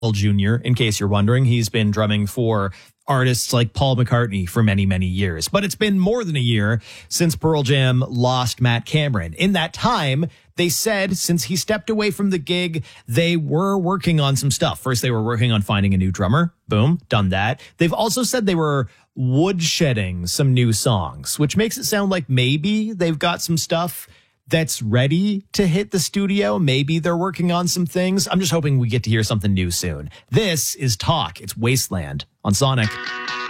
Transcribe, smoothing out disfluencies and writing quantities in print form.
Jr., in case you're wondering. He's been drumming for artists like Paul McCartney for many, many years. But it's been more than a year since Pearl Jam lost Matt Cameron. In that time, they said since he stepped away from the gig, they were working on some stuff. First, they were working on finding a new drummer. Boom, done that. They've also said they were woodshedding some new songs, which makes it sound like maybe they've got some stuff that's ready to hit the studio. Maybe they're working on some things. I'm just hoping we get to hear something new soon. This is Talk. It's Wasteland on Sonic.